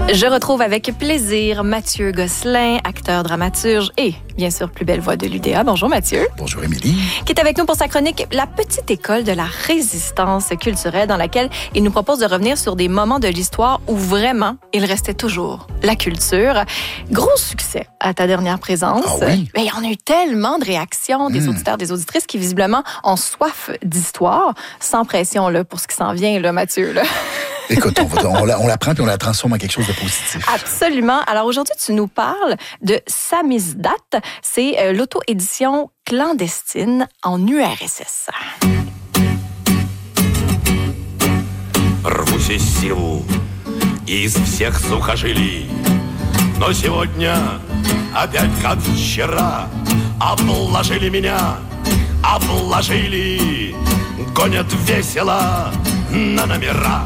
Je retrouve avec plaisir Mathieu Gosselin, acteur, dramaturge et, bien sûr, plus belle voix de l'UDA. Bonjour Mathieu. Bonjour Émilie. Qui est avec nous pour sa chronique La petite école de la résistance culturelle, dans laquelle il nous propose de revenir sur des moments de l'histoire où vraiment il restait toujours la culture. Gros succès à ta dernière présence. Ah oui? Mais on a eu tellement de réactions des auditeurs, des auditrices qui visiblement ont soif d'histoire. Sans pression là, pour ce qui s'en vient, là, Mathieu. Là. Écoute, on la prend et on la transforme en quelque chose de positif. Absolument. Alors aujourd'hui, tu nous parles de Samizdat. C'est l'auto-édition clandestine en URSS. Рвусь из сил, из всех сухожилий. Но сегодня, опять как вчера, обложили меня, обложили. Гонят весело на номера.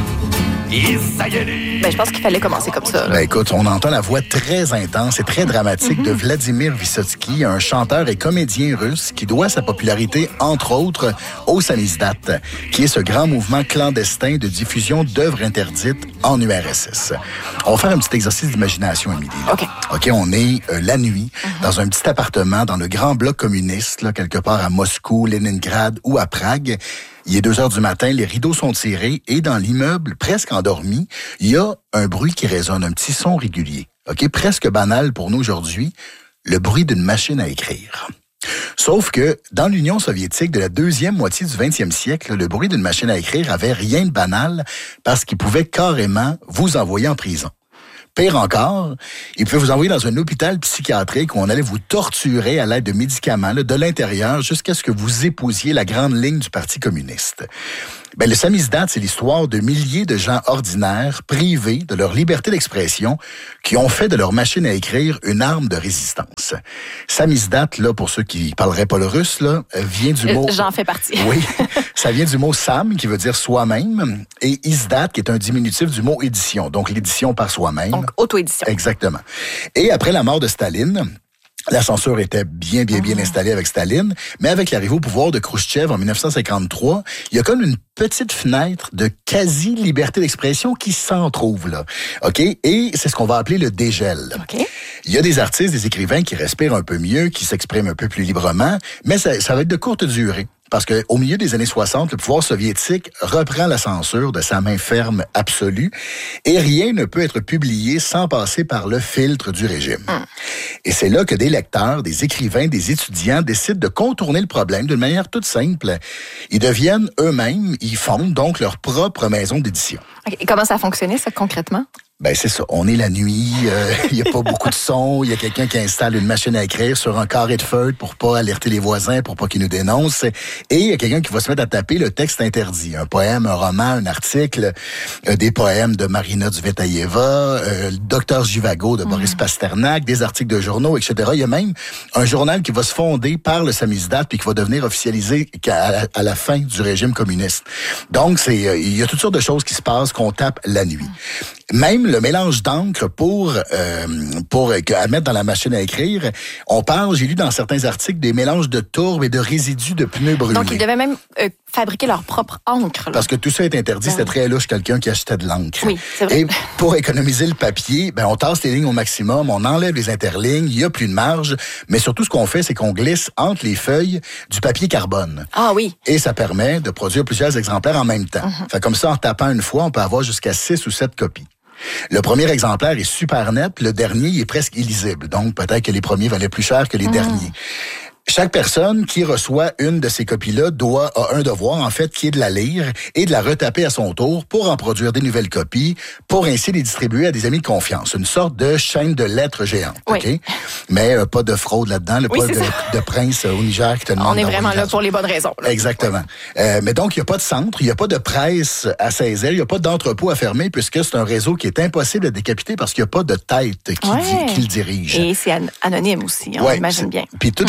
Ben, je pense qu'il fallait commencer comme ça. Ben, écoute, on entend la voix très intense et très dramatique de Vladimir Vysotsky, un chanteur et comédien russe qui doit sa popularité, entre autres, au Samizdat, qui est ce grand mouvement clandestin de diffusion d'œuvres interdites en URSS. On va faire un petit exercice d'imagination, Émilie. OK, on est la nuit, dans un petit appartement dans le grand bloc communiste, là, quelque part à Moscou, Leningrad ou à Prague. Il est 2 heures du matin, les rideaux sont tirés et dans l'immeuble, presque endormi, il y a un bruit qui résonne, un petit son régulier. OK, presque banal pour nous aujourd'hui, le bruit d'une machine à écrire. Sauf que dans l'Union soviétique de la deuxième moitié du 20e siècle, le bruit d'une machine à écrire avait rien de banal parce qu'il pouvait carrément vous envoyer en prison. Pire encore, il pouvait vous envoyer dans un hôpital psychiatrique où on allait vous torturer à l'aide de médicaments là, de l'intérieur jusqu'à ce que vous épousiez la grande ligne du Parti communiste. Ben, le Samizdat, c'est l'histoire de milliers de gens ordinaires, privés de leur liberté d'expression, qui ont fait de leur machine à écrire une arme de résistance. Samizdat, là, pour ceux qui parleraient pas le russe, là, vient du mot... J'en fais partie. Oui, ça vient du mot Sam, qui veut dire soi-même, et Izdat, qui est un diminutif du mot édition, donc l'édition par soi-même. Donc, auto-édition. Exactement. Et après la mort de Staline... La censure était bien installée avec Staline, mais avec l'arrivée au pouvoir de Khrouchtchev en 1953, il y a comme une petite fenêtre de quasi-liberté d'expression qui s'en trouve là. OK? Et c'est ce qu'on va appeler le dégel. OK. Il y a des artistes, des écrivains qui respirent un peu mieux, qui s'expriment un peu plus librement, mais ça va être de courte durée. Parce qu'au milieu des années 60, le pouvoir soviétique reprend la censure de sa main ferme absolue et rien ne peut être publié sans passer par le filtre du régime. Et c'est là que des lecteurs, des écrivains, des étudiants décident de contourner le problème d'une manière toute simple. Ils deviennent eux-mêmes, ils fondent donc leur propre maison d'édition. Okay. Et comment ça a fonctionné, ça, concrètement? Ben c'est ça. On est la nuit, il y a pas beaucoup de son, il y a quelqu'un qui installe une machine à écrire sur un carré de feutre pour pas alerter les voisins, pour pas qu'ils nous dénoncent. Et il y a quelqu'un qui va se mettre à taper le texte interdit. Un poème, un roman, un article, des poèmes de Marina Tsvetaeva, Docteur Zhivago de Boris Pasternak, des articles de journaux, etc. Il y a même un journal qui va se fonder par le Samizdat puis qui va devenir officialisé à la fin du régime communiste. Donc, il y a toutes sortes de choses qui se passent qu'on tape la nuit. Même le mélange d'encre pour à mettre dans la machine à écrire, on parle, j'ai lu dans certains articles, des mélanges de tourbe et de résidus de pneus brûlés. Donc, ils devaient même fabriquer leur propre encre. Là. Parce que tout ça est interdit, c'était très louche quelqu'un qui achetait de l'encre. Oui, c'est vrai. Et pour économiser le papier, ben on tasse les lignes au maximum, on enlève les interlignes, il y a plus de marge, mais surtout ce qu'on fait, c'est qu'on glisse entre les feuilles du papier carbone. Ah oui. Et ça permet de produire plusieurs exemplaires en même temps. Fait comme ça, en tapant une fois, on peut avoir jusqu'à 6 ou 7 copies. Le premier exemplaire est super net, le dernier il est presque illisible. Donc, peut-être que les premiers valaient plus cher que les derniers. Chaque personne qui reçoit une de ces copies-là a un devoir, en fait, qui est de la lire et de la retaper à son tour pour en produire des nouvelles copies, pour ainsi les distribuer à des amis de confiance. Une sorte de chaîne de lettres géante, oui. OK? Mais pas de fraude là-dedans, pas de prince au Niger qui te demande... On est vraiment là pour les bonnes raisons. Là. Exactement. Mais donc, il n'y a pas de centre, il n'y a pas de presse à saisir, il n'y a pas d'entrepôt à fermer, puisque c'est un réseau qui est impossible à décapiter parce qu'il n'y a pas de tête qui le dirige. Et c'est anonyme aussi, on imagine bien. Puis toutes les pièces sont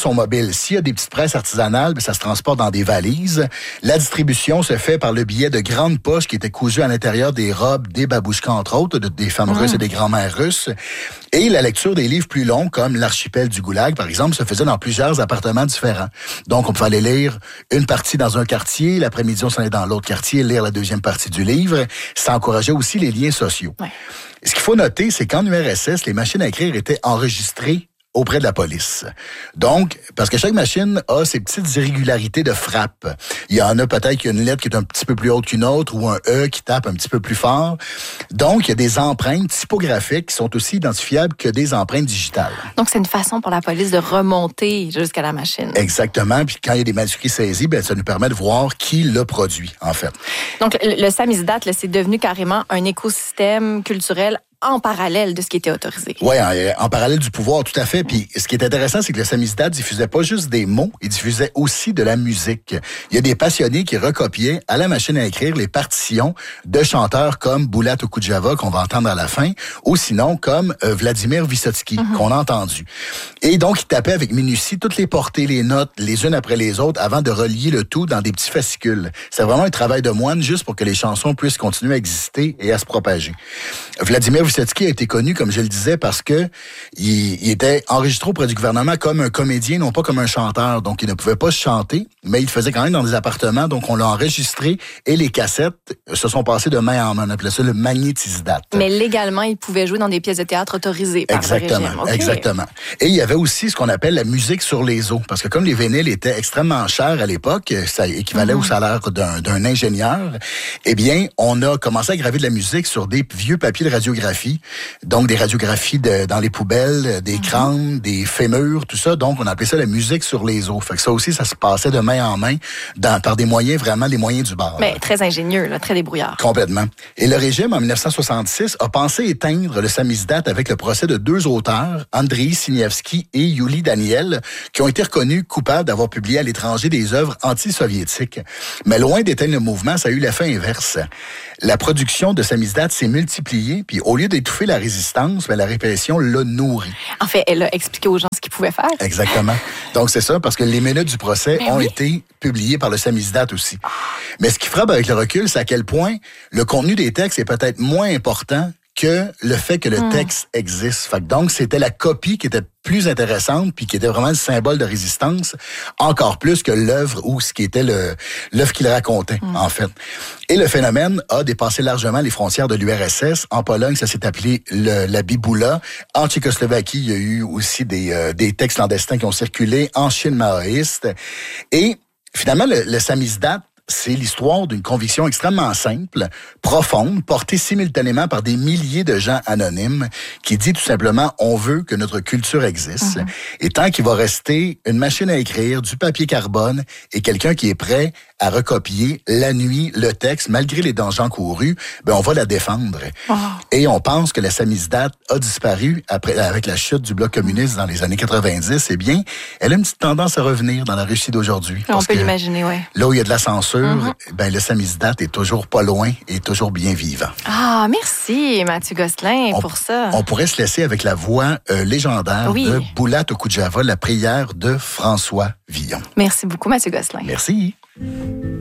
sont mobiles. S'il y a des petites presses artisanales, ça se transporte dans des valises. La distribution se fait par le biais de grandes poches qui étaient cousues à l'intérieur des robes des babouchkas, entre autres, des femmes russes et des grands-mères russes. Et la lecture des livres plus longs, comme l'Archipel du Goulag, par exemple, se faisait dans plusieurs appartements différents. Donc, on pouvait aller lire une partie dans un quartier, l'après-midi, on s'en allait dans l'autre quartier, lire la deuxième partie du livre. Ça encourageait aussi les liens sociaux. Ouais. Ce qu'il faut noter, c'est qu'en URSS, les machines à écrire étaient enregistrées auprès de la police. Donc, parce que chaque machine a ses petites irrégularités de frappe. Il y en a peut-être qu'il y a une lettre qui est un petit peu plus haute qu'une autre ou un E qui tape un petit peu plus fort. Donc, il y a des empreintes typographiques qui sont aussi identifiables que des empreintes digitales. Donc, c'est une façon pour la police de remonter jusqu'à la machine. Exactement. Puis quand il y a des manuscrits saisis, ça nous permet de voir qui l'a produit, en fait. Donc, le samizdat, c'est devenu carrément un écosystème culturel en parallèle de ce qui était autorisé. Oui, en parallèle du pouvoir, tout à fait. Puis ce qui est intéressant, c'est que le samizdat diffusait pas juste des mots, il diffusait aussi de la musique. Il y a des passionnés qui recopiaient à la machine à écrire les partitions de chanteurs comme Bulat Okudjava, qu'on va entendre à la fin, ou sinon comme Vladimir Vysotsky, qu'on a entendu. Et donc, ils tapaient avec minutie toutes les portées, les notes, les unes après les autres, avant de relier le tout dans des petits fascicules. C'est vraiment un travail de moine juste pour que les chansons puissent continuer à exister et à se propager. Vladimir Vysotsky a été connu, comme je le disais, parce que il était enregistré auprès du gouvernement comme un comédien, non pas comme un chanteur. Donc, il ne pouvait pas chanter, mais il le faisait quand même dans des appartements. Donc, on l'a enregistré et les cassettes se sont passées de main en main. On appelait ça le magnétisdat. Mais légalement, il pouvait jouer dans des pièces de théâtre autorisées par le régime. Okay. Exactement. Et il y avait aussi ce qu'on appelle la musique sur les os. Parce que comme les vinyles étaient extrêmement chers à l'époque, ça équivalait au salaire d'un ingénieur, eh bien, on a commencé à graver de la musique sur des vieux papiers de radiographie. Donc, des radiographies dans les poubelles, des crânes, des fémurs, tout ça. Donc, on appelait ça la musique sur les os. Fait que ça aussi, ça se passait de main en main par des moyens, vraiment les moyens du bord. Mais très ingénieux, là, très débrouillard. Complètement. Et le régime, en 1966, a pensé éteindre le samizdat avec le procès de 2 auteurs, Andrei Sinievski et Yuli Daniel, qui ont été reconnus coupables d'avoir publié à l'étranger des œuvres anti-soviétiques. Mais loin d'éteindre le mouvement, ça a eu l'effet inverse. La production de samizdat s'est multipliée, puis au lieu d'étouffer la résistance, la répression l'a nourrie. En fait, elle a expliqué aux gens ce qu'ils pouvaient faire. Exactement. Donc, c'est ça, parce que les minutes du procès ont été publiées par le samizdat aussi. Mais ce qui frappe avec le recul, c'est à quel point le contenu des textes est peut-être moins important que le fait que le texte existe. Fait que donc, c'était la copie qui était plus intéressante puis qui était vraiment le symbole de résistance, encore plus que l'œuvre ou ce qui était l'œuvre qu'il racontait, en fait. Et le phénomène a dépassé largement les frontières de l'URSS. En Pologne, ça s'est appelé la biboula. En Tchécoslovaquie, il y a eu aussi des textes clandestins qui ont circulé. En Chine maoïste. Et finalement, le samizdat, c'est l'histoire d'une conviction extrêmement simple, profonde, portée simultanément par des milliers de gens anonymes qui dit tout simplement « on veut que notre culture existe ». Et tant qu'il va rester une machine à écrire, du papier carbone et quelqu'un qui est prêt à recopier la nuit le texte, malgré les dangers encourus, on va la défendre. Et on pense que la samizdat a disparu avec la chute du bloc communiste dans les années 90. Eh bien, elle a une petite tendance à revenir dans la Russie d'aujourd'hui. On peut l'imaginer, oui. Là où il y a de la censure, le samizdat est toujours pas loin et toujours bien vivant. Ah, merci Mathieu Gosselin pour ça. On pourrait se laisser avec la voix légendaire de Bulat Okudjava, la prière de François Villon. Merci beaucoup Mathieu Gosselin. Merci.